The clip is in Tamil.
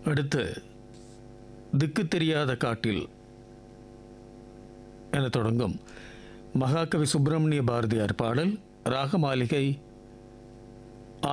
அடுத்து திக்கு தெரியாத காட்டில் என தொடங்கும் மகாகவி சுப்பிரமணிய பாரதியார் பாடல். ராகமாளிகை